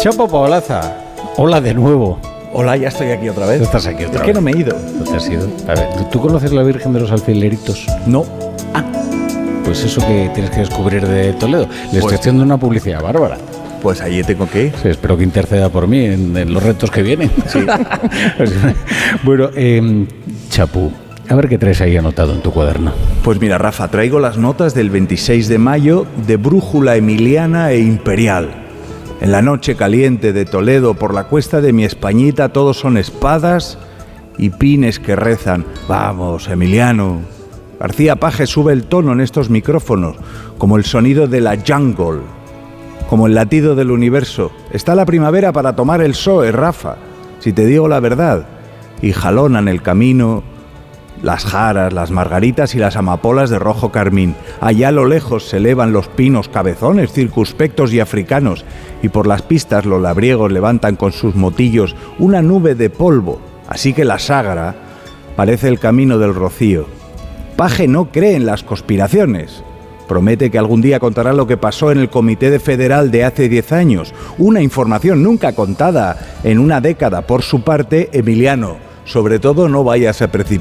Chapo Paolaza, hola de nuevo. Hola, ya estoy aquí otra vez. ¿Tú estás aquí otra vez? Es que no me he ido. ¿No te has ido? A ver, ¿tú conoces la Virgen de los Alfileritos? No. Ah, pues eso que tienes que descubrir de Toledo. Le estoy haciendo una publicidad bárbara. Pues allí tengo que ir. Sí, espero que interceda por mí en los retos que vienen. Sí. Bueno, Chapu, a ver qué traes ahí anotado en tu cuaderno. Pues mira, Rafa, traigo las notas del 26 de mayo de Brújula Emiliana e Imperial. En la noche caliente de Toledo, por la cuesta de mi Españita, todos son espadas y pines que rezan. Vamos, Emiliano. García Paje sube el tono en estos micrófonos, como el sonido de la jungle, como el latido del universo. Está la primavera para tomar el PSOE, Rafa, si te digo la verdad. Y jalonan el camino las jaras, las margaritas y las amapolas de rojo carmín. Allá a lo lejos se elevan los pinos cabezones, circunspectos y africanos, y por las pistas los labriegos levantan con sus motillos una nube de polvo, así que la Sagra parece el camino del rocío. Paje no cree en las conspiraciones. Promete que algún día contará lo que pasó en el Comité Federal de hace 10 años, una información nunca contada en una década. Por su parte, Emiliano, sobre todo no vayas a precipitar.